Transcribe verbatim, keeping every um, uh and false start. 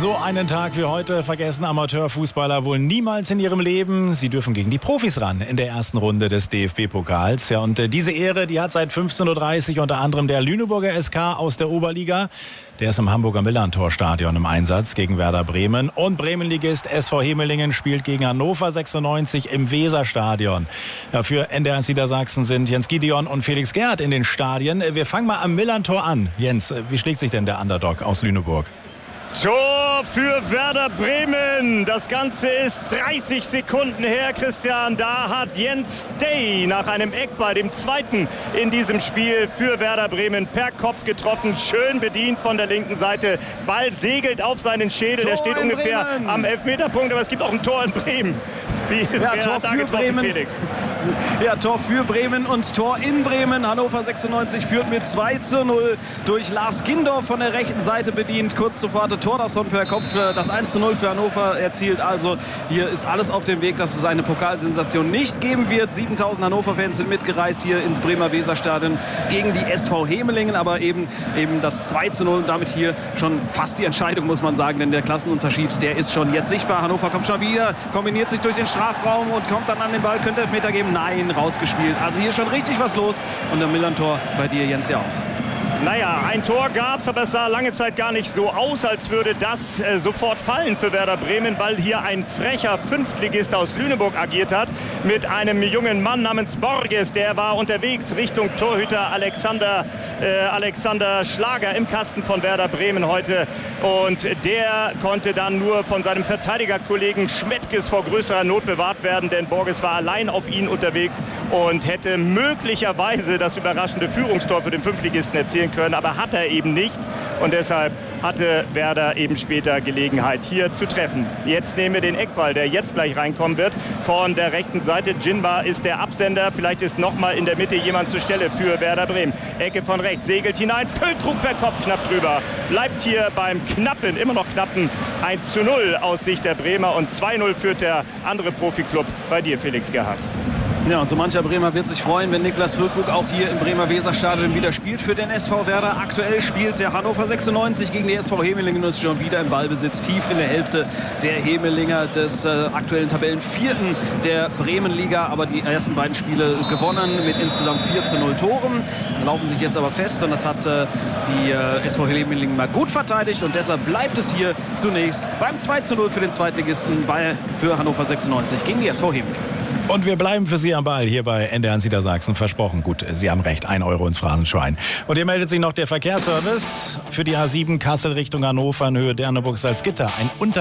So einen Tag wie heute vergessen Amateurfußballer wohl niemals in ihrem Leben. Sie dürfen gegen die Profis ran in der ersten Runde des D F B-Pokals. Ja, und äh, diese Ehre, die hat seit fünfzehn Uhr dreißig unter anderem der Lüneburger S K aus der Oberliga. Der ist im Hamburger Millerntor-Stadion im Einsatz gegen Werder Bremen. Und Bremenligist S V Hemelingen spielt gegen Hannover sechsundneunzig im Weserstadion. Ja, für N D R eins Niedersachsen sind Jens Gideon und Felix Gerhardt in den Stadien. Wir fangen mal am Millerntor an. Jens, wie schlägt sich denn der Underdog aus Lüneburg? Tor für Werder Bremen. Das Ganze ist dreißig Sekunden her, Christian. Da hat Jens Day nach einem Eckball, dem zweiten in diesem Spiel für Werder Bremen, per Kopf getroffen. Schön bedient von der linken Seite. Ball segelt auf seinen Schädel. Der steht ungefähr Bremen am Elfmeterpunkt. Aber es gibt auch ein Tor in Bremen. Wie ja, Tor für Bremen. Felix? Ja, Tor für Bremen und Tor in Bremen. Hannover sechsundneunzig führt mit zwei zu null durch Lars Gindorf von der rechten Seite bedient. Kurz zuvor hatte Thordarson per Kopf das eins zu null für Hannover erzielt. Also hier ist alles auf dem Weg, dass es eine Pokalsensation nicht geben wird. siebentausend Hannover-Fans sind mitgereist hier ins Bremer Weserstadion gegen die S V Hemelingen. Aber eben, eben das zwei zu null und damit hier schon fast die Entscheidung, muss man sagen. Denn der Klassenunterschied, der ist schon jetzt sichtbar. Hannover kommt schon wieder, kombiniert sich durch den Strafraum und kommt dann an den Ball. Könnte Elfmeter geben. Nein, rausgespielt. Also hier schon richtig was los. Und der Millerntor bei dir, Jens, ja auch. Naja, ein Tor gab es, aber es sah lange Zeit gar nicht so aus, als würde das äh, sofort fallen für Werder Bremen, weil hier ein frecher Fünftligist aus Lüneburg agiert hat mit einem jungen Mann namens Borges. Der war unterwegs Richtung Torhüter Alexander, äh, Alexander Schlager im Kasten von Werder Bremen heute. Und der konnte dann nur von seinem Verteidigerkollegen Schmettges vor größerer Not bewahrt werden, denn Borges war allein auf ihn unterwegs und hätte möglicherweise das überraschende Führungstor für den Fünftligisten erzielen können, aber hat er eben nicht und deshalb hatte Werder eben später Gelegenheit hier zu treffen. Jetzt nehmen wir den Eckball, der jetzt gleich reinkommen wird von der rechten Seite. Jinba ist der Absender, vielleicht ist noch mal in der Mitte jemand zur Stelle für Werder Bremen. Ecke von rechts, segelt hinein, Füllkrug per Kopf knapp drüber, bleibt hier beim knappen, immer noch knappen eins zu null aus Sicht der Bremer und zwei null führt der andere Profiklub bei dir, Felix Gerhardt. Ja, und so mancher Bremer wird sich freuen, wenn Niklas Füllkrug auch hier im Bremer Weserstadion wieder spielt für den S V Werder. Aktuell spielt der Hannover sechsundneunzig gegen die S V Hemelingen und ist schon wieder im Ballbesitz, tief in der Hälfte der Hemelinger des äh, aktuellen Tabellenvierten der Bremenliga. Aber die ersten beiden Spiele gewonnen mit insgesamt vier zu null Toren. Laufen sich jetzt aber fest und das hat äh, die äh, S V Hemelingen mal gut verteidigt und deshalb bleibt es hier zunächst beim zwei zu null für den Zweitligisten bei, für Hannover sechsundneunzig gegen die S V Hemelingen. Und wir bleiben für Sie am Ball hier bei N D R eins Niedersachsen. Versprochen. Gut, Sie haben recht. Ein Euro ins Phrasenschwein. Und hier meldet sich noch der Verkehrsservice für die A sieben Kassel Richtung Hannover in Höhe Derneburg-Salzgitter. Ein Unter